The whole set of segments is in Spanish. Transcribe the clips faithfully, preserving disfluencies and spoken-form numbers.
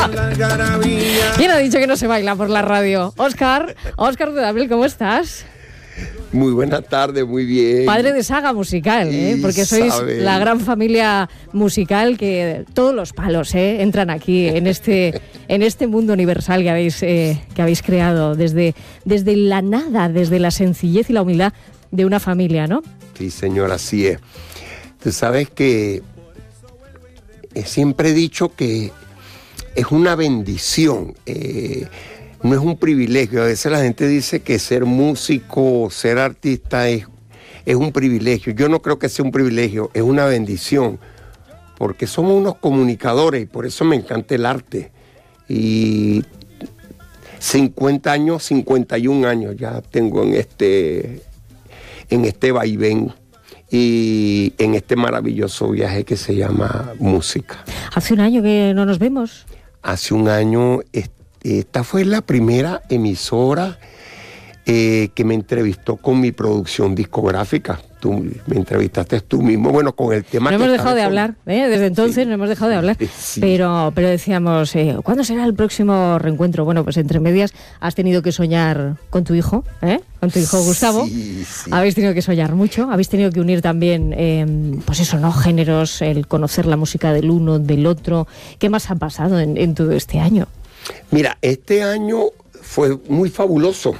¿Quién ha dicho que no se baila por la radio? Óscar, Óscar Dudamel, ¿cómo estás? Muy buena tarde, muy bien. Padre de saga musical, ¿eh? Porque sois Isabel. La gran familia musical que todos los palos ¿eh? entran aquí en este, en este mundo universal que habéis, eh, que habéis creado desde, desde la nada, desde la sencillez y la humildad de una familia, ¿no? Sí, señor, así es. Tú sabes que siempre he dicho que es una bendición, eh, no es un privilegio. A veces la gente dice que ser músico, ser artista es, es un privilegio. Yo no creo que sea un privilegio, es una bendición, porque somos unos comunicadores y por eso me encanta el arte. Y cincuenta años, cincuenta y un años ya tengo en este, en este vaivén y en este maravilloso viaje que se llama música. Hace un año que no nos vemos. Hace un año, esta fue la primera emisora eh, que me entrevistó con mi producción discográfica. Tú me entrevistaste tú mismo, bueno, con el tema no que... No hemos dejado de con... hablar, ¿eh? Desde entonces sí. no hemos dejado de hablar. Sí. Pero, pero decíamos, eh, ¿cuándo será el próximo reencuentro? Bueno, pues entre medias has tenido que soñar con tu hijo, ¿eh? Con tu hijo Gustavo. Sí, sí. Habéis tenido que soñar mucho, habéis tenido que unir también, eh, pues eso, ¿no? Géneros, el conocer la música del uno, del otro. ¿Qué más ha pasado en, en todo este año? Mira, este año fue muy fabuloso,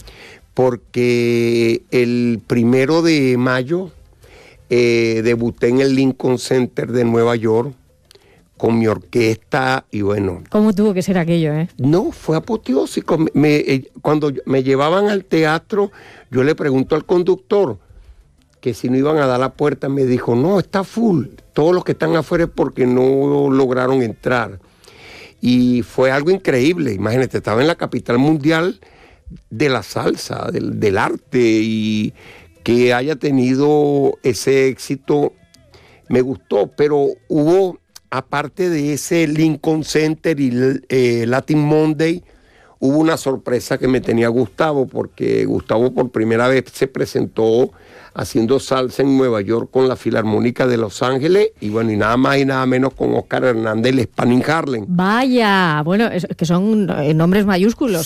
porque el primero de mayo eh, debuté en el Lincoln Center de Nueva York con mi orquesta y bueno... ¿Cómo tuvo que ser aquello, eh? No, fue apoteósico. Me, me, eh, cuando me llevaban al teatro, yo le pregunto al conductor que si no iban a dar la puerta, me dijo, no, está full. Todos los que están afuera es porque no lograron entrar. Y fue algo increíble. Imagínate, estaba en la capital mundial de la salsa, del, del arte, y que haya tenido ese éxito me gustó, pero hubo, aparte de ese Lincoln Center y eh, Latin Monday, hubo una sorpresa que me tenía Gustavo, porque Gustavo por primera vez se presentó haciendo salsa en Nueva York con la Filarmónica de Los Ángeles, y bueno, y nada más y nada menos con Oscar Hernández, el Spanning Harlem. Vaya, bueno, es que son nombres mayúsculos.